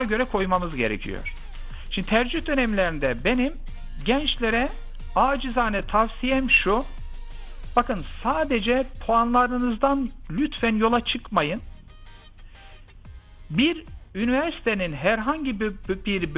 göre koymamız gerekiyor. Şimdi tercih dönemlerinde benim gençlere acizane tavsiyem şu: bakın, sadece puanlarınızdan lütfen yola çıkmayın. Bir üniversitenin herhangi bir